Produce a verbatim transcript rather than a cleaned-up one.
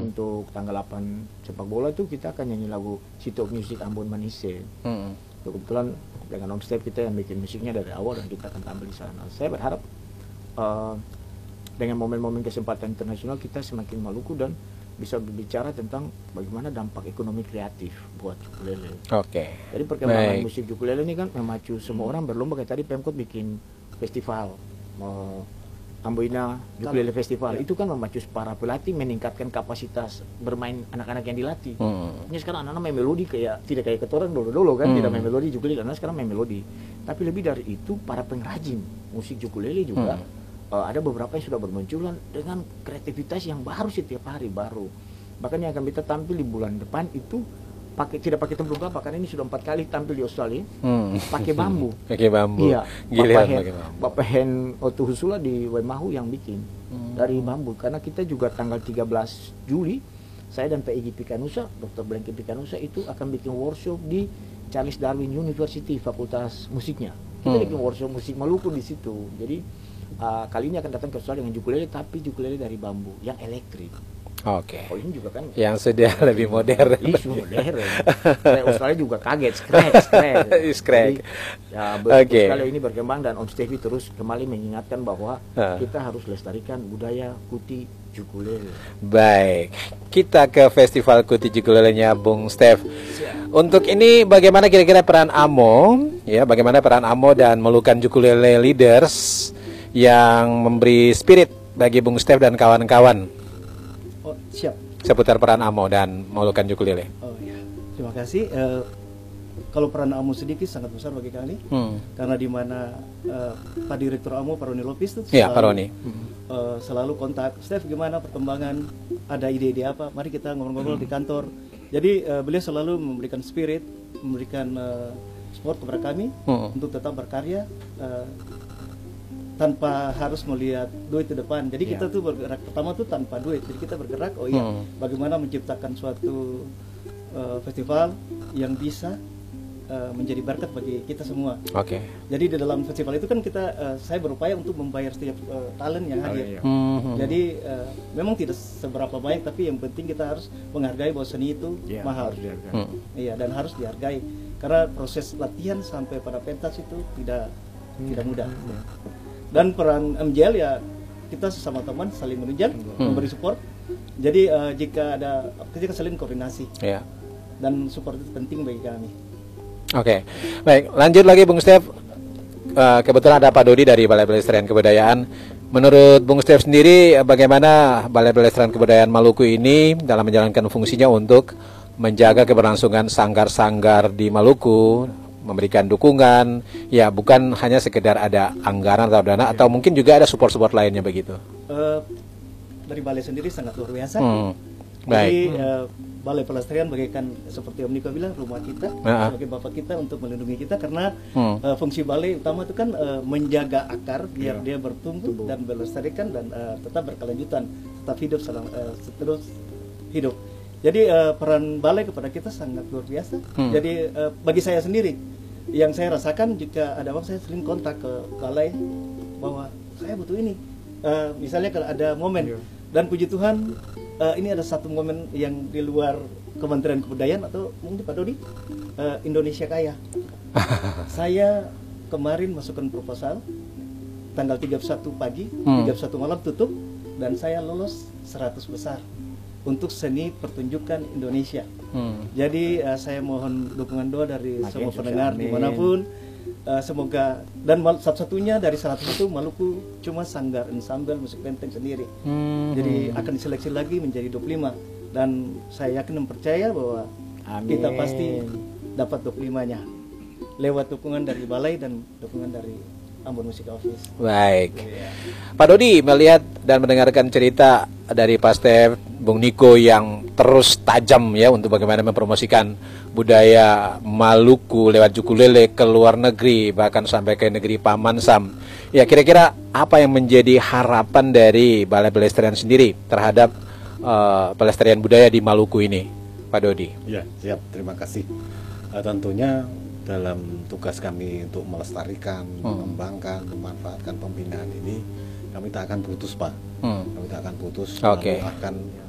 untuk tanggal delapan sepak bola itu kita akan nyanyi lagu City of Music Ambon Manise. Hmm. Kebetulan dengan Om Stef kita yang bikin musiknya dari awal dan kita akan tampil di sana. Saya berharap uh, dengan momen-momen kesempatan internasional kita semakin Maluku dan bisa berbicara tentang bagaimana dampak ekonomi kreatif buat ukulele. Oke. Okay. Jadi perkembangan Baik. musik ukulele ini kan memacu semua orang berlomba. Kayak tadi Pemkot bikin festival uh, Amboina Ukulele Festival, ya. Itu kan memacu para pelatih meningkatkan kapasitas bermain anak-anak yang dilatih. Hmm. Ini sekarang anak-anak main melodi kayak tidak kayak ketorang dulu-dulu kan, hmm. tidak main melodi ukulele, karena sekarang main melodi. Tapi lebih dari itu para pengrajin musik ukulele juga hmm. uh, ada beberapa yang sudah bermunculan dengan kreativitas yang baru setiap hari baru. Bahkan yang akan kita tampil di bulan depan itu pakai tidak pakai tempurung kelapa karena ini sudah empat kali tampil di Australia hmm. pakai bambu. Pakai bambu. Iya. Bapak Hen, Bapak Hen Otu Husula di Waimahu yang bikin hmm. dari bambu karena kita juga tanggal tiga belas Juli saya dan P I G Pikanusa, Doktor Blanky Pikanusa itu akan bikin workshop di Charles Darwin University Fakultas Musiknya. Kita hmm. bikin workshop musik Maluku di situ. Jadi uh, kali ini akan datang ke Australia dengan ukulele tapi ukulele dari bambu yang elektrik. Oke. Okay. Oh ini juga kan yang sudah lebih modern. Iya, modern. Saya Australia juga kaget, scratch, scratch. Scratch. Ya, betul okay. sekali ini berkembang dan Om Stevi terus kembali mengingatkan bahwa uh. kita harus lestarikan budaya Kuti Ukulele. Baik, kita ke Festival Kuti Ukulelenya Bung Stef. Untuk ini bagaimana kira-kira peran Amo, ya, bagaimana peran Amo dan Melukan Ukulele Leaders yang memberi spirit bagi Bung Stef dan kawan-kawan? Oh, siap. Seputar peran Amo dan Melukan Ukulele. Oh ya, terima kasih. Uh, kalau peran Amo sedikit sangat besar bagi kami, hmm. karena di mana uh, Pak Direktur Amo, Pak Roni Lopis itu ya, selalu, Pak Roni. Uh, selalu kontak, Stef gimana perkembangan, ada ide-ide apa, mari kita ngobrol-ngobrol hmm. di kantor. Jadi uh, beliau selalu memberikan spirit, memberikan uh, support kepada kami hmm. untuk tetap berkarya. Uh, tanpa harus melihat duit di depan. Jadi yeah. kita tuh bergerak pertama tuh tanpa duit. Jadi kita bergerak, oh iya, hmm. bagaimana menciptakan suatu uh, festival yang bisa uh, menjadi berkat bagi kita semua. Oke. Okay. Jadi di dalam festival itu kan kita, uh, saya berupaya untuk membayar setiap uh, talent yang hadir. Oh, iya. hmm. Jadi uh, memang tidak seberapa banyak, tapi yang penting kita harus menghargai bahwa seni itu yeah, mahal. Hmm. Iya, dan harus dihargai. Karena proses latihan sampai pada pentas itu tidak hmm. tidak mudah. Hmm. Dan peran M J L ya kita sesama teman saling menunjang, hmm. memberi support. Jadi uh, jika ada kita saling koordinasi. Yeah. Dan support itu penting bagi kami. Oke, okay. Baik, lanjut lagi Bung Stef. Uh, kebetulan ada Pak Dodi dari Balai Pelestarian Kebudayaan. Menurut Bung Stef sendiri, bagaimana Balai Pelestarian Kebudayaan Maluku ini dalam menjalankan fungsinya untuk menjaga keberlangsungan sanggar-sanggar di Maluku, memberikan dukungan, ya bukan hanya sekedar ada anggaran atau dana, atau mungkin juga ada support-support lainnya begitu? Uh, dari Balai sendiri sangat luar biasa. Hmm. Baik. Jadi uh, Balai Pelestarian bagaikan seperti Om Niko bilang rumah kita, uh-huh. sebagai bapak kita untuk melindungi kita karena hmm. uh, fungsi balai utama itu kan uh, menjaga akar biar yeah. dia bertumbuh Tumbuh. dan melestarikan dan uh, tetap berkelanjutan, tetap hidup selama uh, terus hidup. Jadi uh, peran balai kepada kita sangat luar biasa. Hmm. Jadi uh, bagi saya sendiri yang saya rasakan jika ada waktu saya sering kontak ke balai bahwa saya butuh ini. Uh, misalnya kalau ada momen yeah. dan puji Tuhan. Uh, ini ada satu momen yang di luar Kementerian Kebudayaan atau mungkin Pak Dodi, uh, Indonesia Kaya. Saya kemarin masukkan proposal tanggal tiga puluh satu pagi, hmm. tiga puluh satu malam tutup, dan saya lolos seratus besar untuk seni pertunjukan Indonesia. Hmm. Jadi uh, saya mohon dukungan doa dari Makin semua pendengar dimanapun. Uh, semoga dan satu-satunya dari seratus itu Maluku cuma sanggar ensemble musik benteng sendiri. Hmm. Jadi akan diseleksi lagi menjadi dua puluh lima dan saya yakin dan percaya bahwa Amin. kita pasti dapat dua puluh lima-nya lewat dukungan dari Balai dan dukungan dari Ambon Music Office. Baik. Yeah. Pak Dodi melihat dan mendengarkan cerita dari Pak Stef, Bung Niko yang terus tajam ya untuk bagaimana mempromosikan budaya Maluku lewat ukulele ke luar negeri, bahkan sampai ke negeri Paman Sam. Ya, kira-kira apa yang menjadi harapan dari Balai Pelestarian sendiri terhadap uh, pelestarian budaya di Maluku ini, Pak Dodi? Ya, siap. Terima kasih. Uh, tentunya dalam tugas kami untuk melestarikan, hmm. mengembangkan, memanfaatkan pembinaan ini, kami tak akan putus, Pak. Hmm. Kami tak akan putus, okay. akan